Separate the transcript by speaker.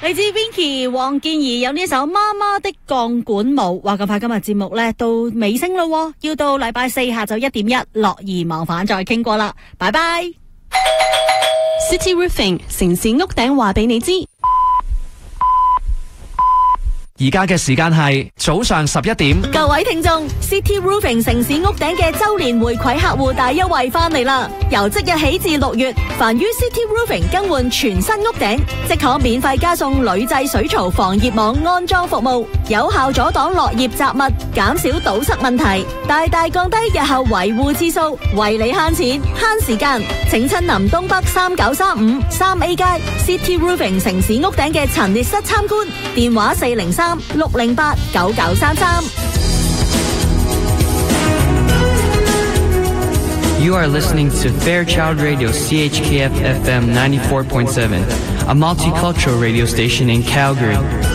Speaker 1: 嚟自 Winky 黃健儀有呢首《媽媽的鋼管舞》。話咁快今日節目咧到尾聲咯，要到禮拜四下晝1:1，樂兒忘返再傾過啦，拜拜。
Speaker 2: City Roofing 城市屋頂話俾你知。
Speaker 3: 而家嘅時間係早上11點。
Speaker 1: 各位聽眾 ，City Roofing 城市屋頂嘅周年回饋客戶大優惠翻嚟啦！由即日起至6月，凡於 City Roofing 更換全新屋頂，即可免費加送鋁製水槽防葉網安裝服務，有效阻擋落葉雜物，減少堵塞問題，大大降低日後維護次數，為你慳錢慳時間。請親臨東北3935 3A 街 City Roofing 城市屋頂嘅陳列室參觀，電話403-608-9933。
Speaker 4: You are listening to Fairchild Radio CHKF FM 94.7, a multicultural radio station in Calgary.